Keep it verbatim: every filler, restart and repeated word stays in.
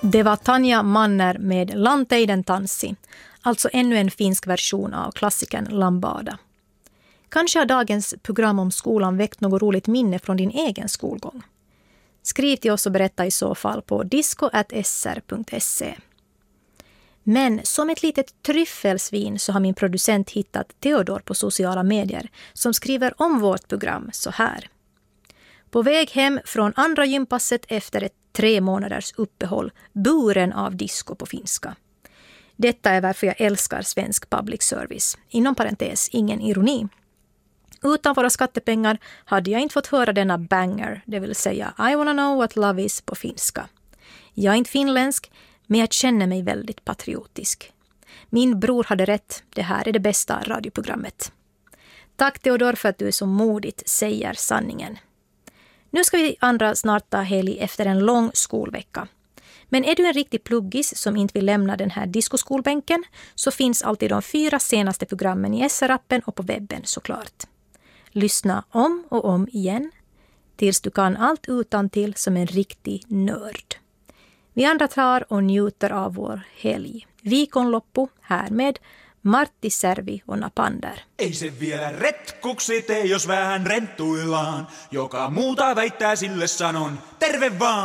Det var Tanja Manner med Lanteiden tanssi, alltså ännu en finsk version av klassikern Lambada. Kanske har dagens program om skolan väckt något roligt minne från din egen skolgång. Skriv till oss och berätta i så fall på disco at s r punkt se. Men som ett litet tryffelsvin så har min producent hittat Theodor på sociala medier som skriver om vårt program så här. På väg hem från andra gympasset efter ett tre månaders uppehåll, buren av disco på finska. Detta är varför jag älskar svensk public service. Inom parentes, ingen ironi. Utan våra skattepengar hade jag inte fått höra denna banger, det vill säga I wanna know what love is på finska. Jag är inte finländsk, men jag känner mig väldigt patriotisk. Min bror hade rätt, det här är det bästa radioprogrammet. Tack Theodor för att du är så modigt säger sanningen. Nu ska vi andra snart ta helg efter en lång skolvecka. Men är du en riktig pluggis som inte vill lämna den här diskoskolbänken så finns alltid de fyra senaste programmen i S R-appen och på webben såklart. Lyssna om och om igen tills du kan allt utantill som en riktig nörd. Vi andra tar och njuter av vår helg. Viikonloppu här med Martti Servi och Napander. Ei se vielä retkuksi tee, jos vähän renttuillaan. Joka muuta väittää sille sanon, terve vaan!